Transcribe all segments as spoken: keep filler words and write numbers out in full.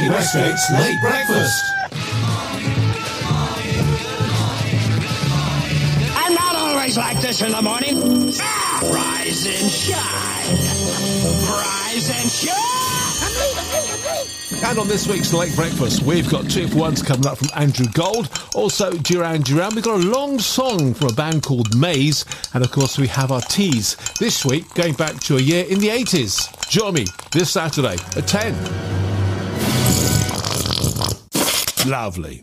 Westgate's Late Breakfast. I'm not always like this in the morning. Rise and shine. Rise and shine. And on this week's Late Breakfast, we've got two for ones coming up from Andrew Gold. Also, Duran Duran. We've got a long song from a band called Maze. And, of course, we have our teas. This week, going back to a year in the eighties. Join me this Saturday at ten. Lovely.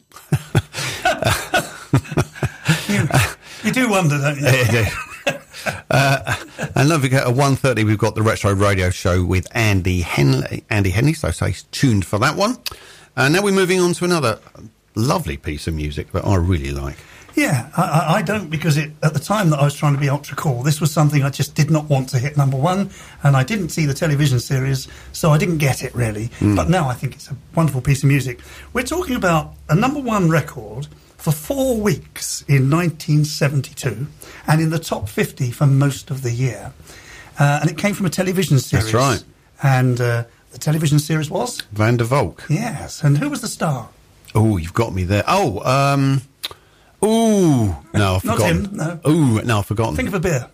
you, you do wonder, don't you? Uh, and don't forget, at one thirty we've got the Retro Radio Show with Andy Henley. Andy Henley, so stay tuned for that one. And uh, now we're moving on to another lovely piece of music that I really like. Yeah, I, I don't, because it, at the time that I was trying to be ultra cool, this was something I just did not want to hit number one, and I didn't see the television series, so I didn't get it really. Mm. But now I think it's a wonderful piece of music. We're talking about a number one record for four weeks in nineteen seventy-two, and in the top fifty for most of the year. Uh, and it came from a television series. That's right. And uh, the television series was? Van der Valk. Yes. And who was the star? Oh, you've got me there. Oh, um... Ooh. No, I've Not forgotten. him, no. Ooh, no, I've forgotten. Think of a beer.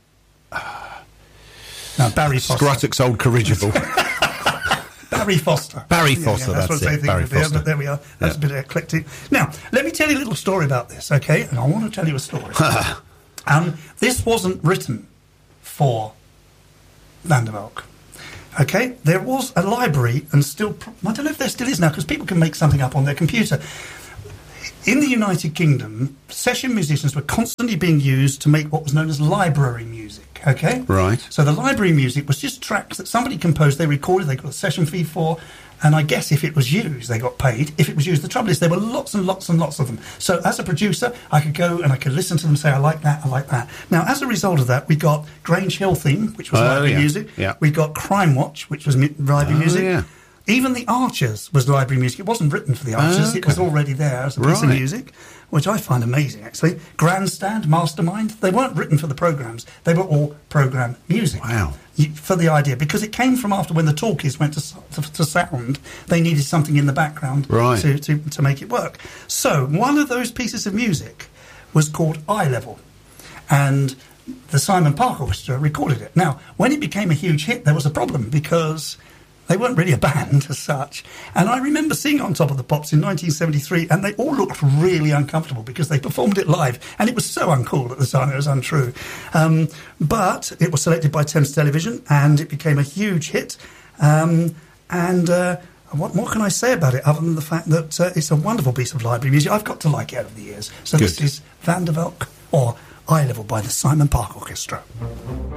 No, Barry Foster. Scruttock's Old Corrigible. Barry Foster. Barry Foster, yeah, yeah, that's, that's what it. I think Barry of beer, Foster. but there we are. That's yeah. a bit eclectic. Now, let me tell you a little story about this, okay? And I want to tell you a story. um, this wasn't written for Van der Valk. Okay? There was a library, and still... I don't know if there still is now, because people can make something up on their computer. In the United Kingdom, session musicians were constantly being used to make what was known as library music, okay? Right. So the library music was just tracks that somebody composed, they recorded, they got a session fee for, and I guess if it was used, they got paid. If it was used, the trouble is there were lots and lots and lots of them. So as a producer, I could go and I could listen to them and say, I like that, I like that. Now, as a result of that, we got Grange Hill Theme, which was oh, library yeah. music. Yeah. We got Crime Watch, which was library oh, music. Yeah. Even The Archers was library music. It wasn't written for The Archers. Okay. It was already there as a piece right. of music, which I find amazing, actually. Grandstand, Mastermind, they weren't written for the programmes. They were all programme music. Wow. For the idea, because it came from after when the talkies went to, to, to sound, they needed something in the background right. to, to, to make it work. So one of those pieces of music was called Eye Level, and the Simon Park Orchestra recorded it. Now, when it became a huge hit, there was a problem, because they weren't really a band as such. And I remember seeing it on Top of the Pops in nineteen seventy-three, and they all looked really uncomfortable because they performed it live. And it was so uncool at the time, it was untrue. Um, but it was selected by Thames Television, and it became a huge hit. Um, and uh, what more can I say about it, other than the fact that uh, it's a wonderful piece of library music. I've got to like it over the years. So Good. This is Van der Valk, or Eye Level by the Simon Park Orchestra.